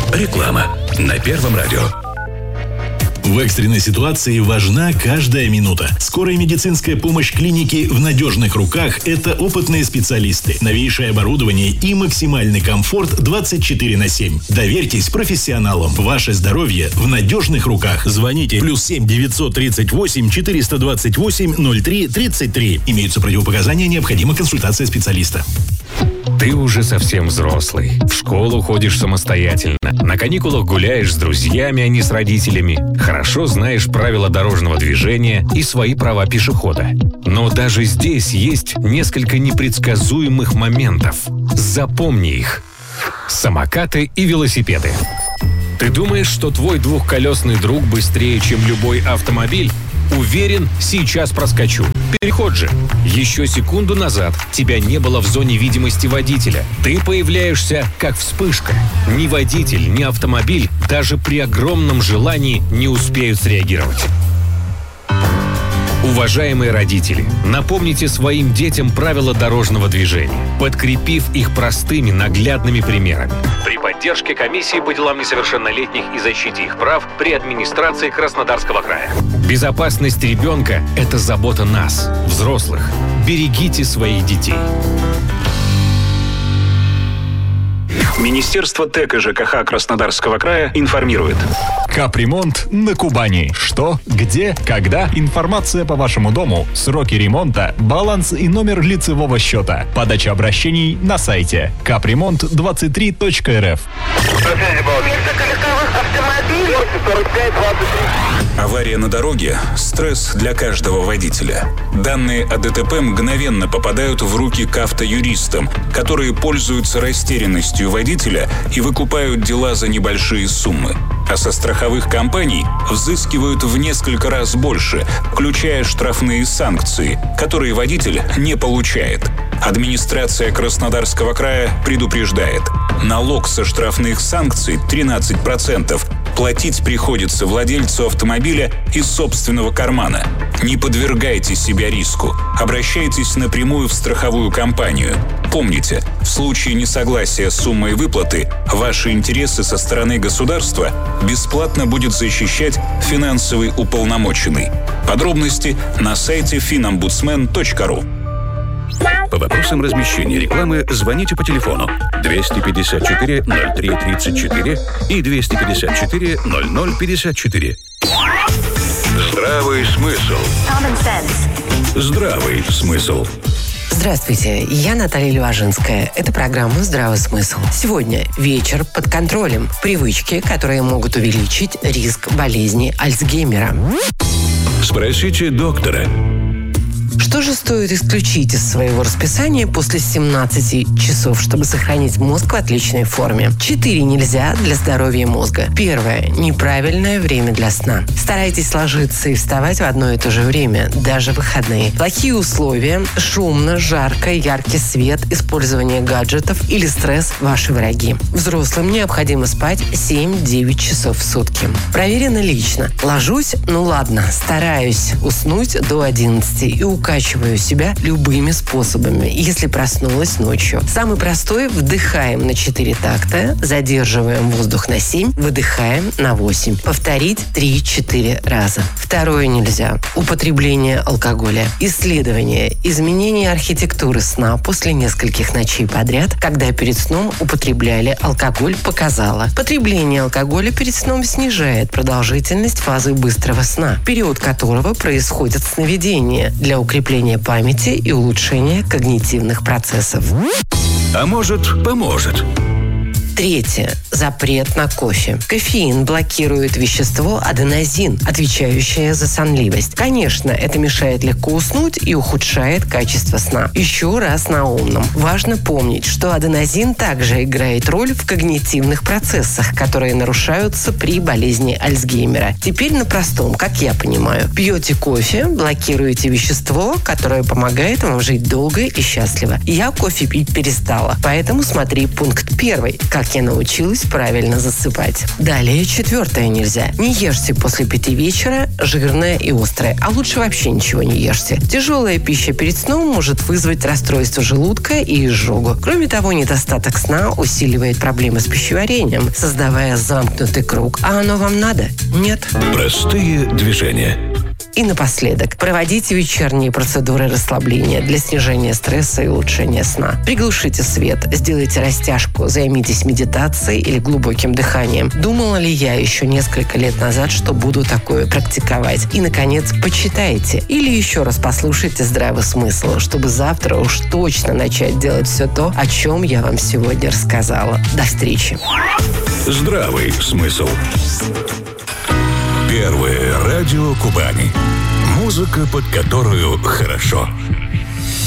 Реклама на Первом радио. В экстренной ситуации важна каждая минута. Скорая медицинская помощь клиники в надежных руках – это опытные специалисты, новейшее оборудование и максимальный комфорт 24/7. Доверьтесь профессионалам. Ваше здоровье в надежных руках. Звоните +7 938 428 03 33. Имеются противопоказания, необходима консультация специалиста. Ты уже совсем взрослый. В школу ходишь самостоятельно. На каникулах гуляешь с друзьями, а не с родителями. Хорошо знаешь правила дорожного движения и свои права пешехода. Но даже здесь есть несколько непредсказуемых моментов. Запомни их. Самокаты и велосипеды. Ты думаешь, что твой двухколесный друг быстрее, чем любой автомобиль? Уверен, сейчас проскочу. Переход же. Еще секунду назад тебя не было в зоне видимости водителя. Ты появляешься как вспышка. Ни водитель, ни автомобиль даже при огромном желании не успеют среагировать. Уважаемые родители, напомните своим детям правила дорожного движения, подкрепив их простыми, наглядными примерами. При поддержке комиссии по делам несовершеннолетних и защите их прав при администрации Краснодарского края. Безопасность ребенка – это забота нас, взрослых. Берегите своих детей. Министерство ТЭК и ЖКХ Краснодарского края информирует. Капремонт на Кубани. Что, где, когда? Информация по вашему дому, сроки ремонта, баланс и номер лицевого счета. Подача обращений на сайте капремонт23.рф. Авария на дороге – стресс для каждого водителя. Данные о ДТП мгновенно попадают в руки к автоюристам, которые пользуются растерянностью водителя и выкупают дела за небольшие суммы. А со страховых компаний взыскивают в несколько раз больше, включая штрафные санкции, которые водитель не получает. Администрация Краснодарского края предупреждает: налог со штрафных санкций 13%. Платить приходится владельцу автомобиля из собственного кармана. Не подвергайте себя риску. Обращайтесь напрямую в страховую компанию. Помните, в случае несогласия с суммой выплаты, ваши интересы со стороны государства бесплатно будет защищать финансовый уполномоченный. Подробности на сайте finombudsman.ru. По вопросам размещения рекламы звоните по телефону 254 03 34 и 254 00 54. Здравый смысл. Здравый смысл. Здравствуйте, я Наталья Ливажинская. Это программа «Здравый смысл». Сегодня вечер под контролем. Привычки, которые могут увеличить риск болезни Альцгеймера. Спросите доктора. Что же стоит исключить из своего расписания после 17 часов, чтобы сохранить мозг в отличной форме? 4 нельзя для здоровья мозга. Первое. Неправильное время для сна. Старайтесь ложиться и вставать в одно и то же время, даже в выходные. Плохие условия, шумно, жарко, яркий свет, использование гаджетов или стресс – ваши враги. Взрослым необходимо спать 7-9 часов в сутки. Проверено лично. Ложусь, стараюсь уснуть до 11 и укачиваю себя любыми способами, если проснулась ночью. Самый простой – вдыхаем на 4 такта, задерживаем воздух на 7, выдыхаем на 8. Повторить 3-4 раза. Второе нельзя. Употребление алкоголя. Исследование. Изменение архитектуры сна после нескольких ночей подряд, когда перед сном употребляли алкоголь, показало. Потребление алкоголя перед сном снижает продолжительность фазы быстрого сна, период которого происходит сновидение, для укрепления памяти и улучшения когнитивных процессов. А может, поможет. Третье. Запрет на кофе. Кофеин блокирует вещество аденозин, отвечающее за сонливость. Конечно, это мешает легко уснуть и ухудшает качество сна. Еще раз на умном. Важно помнить, что аденозин также играет роль в когнитивных процессах, которые нарушаются при болезни Альцгеймера. Теперь на простом, как я понимаю. Пьете кофе, блокируете вещество, которое помогает вам жить долго и счастливо. Я кофе пить перестала, поэтому смотри пункт 1. Как я научилась правильно засыпать. Далее 4 нельзя. Не ешьте после 5 вечера жирное и острое, а лучше вообще ничего не ешьте. Тяжелая пища перед сном может вызвать расстройство желудка и изжогу. Кроме того, недостаток сна усиливает проблемы с пищеварением, создавая замкнутый круг. А оно вам надо? Нет. Простые движения. И напоследок, проводите вечерние процедуры расслабления для снижения стресса и улучшения сна. Приглушите свет, сделайте растяжку, займитесь медитацией или глубоким дыханием. Думала ли я еще несколько лет назад, что буду такое практиковать? И, наконец, почитайте или еще раз послушайте здравый смысл, чтобы завтра уж точно начать делать все то, о чем я вам сегодня рассказала. До встречи. Здравый смысл. Первое радио Кубани. Музыка, под которую хорошо.